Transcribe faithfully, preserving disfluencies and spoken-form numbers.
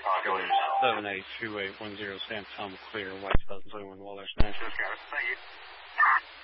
seven eight two eight one zero San Tom Clear, White South Zone, Wallace National. Just got it. Thank you.